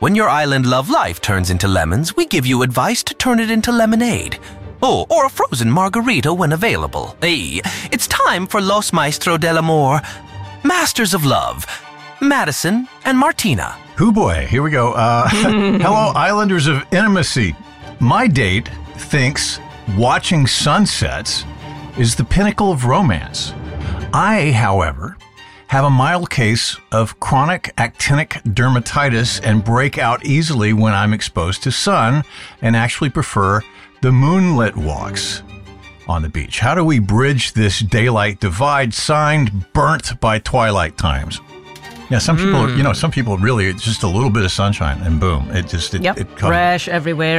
When your island love life turns into lemons, we give you advice to turn it into lemonade. Oh, or a frozen margarita when available. Hey, it's time for Los Maestro del Amor, Masters of Love, Madison and Martina. Hoo boy, here we go. Hello, Islanders of Intimacy. My date thinks watching sunsets is the pinnacle of romance. I, however, have a mild case of chronic actinic dermatitis and break out easily when I'm exposed to sun and actually prefer the moonlit walks on the beach. How do we bridge this daylight divide? Signed, Burnt by Twilight Times. Yeah, some people, some people really, it's just a little bit of sunshine and boom, it fresh everywhere.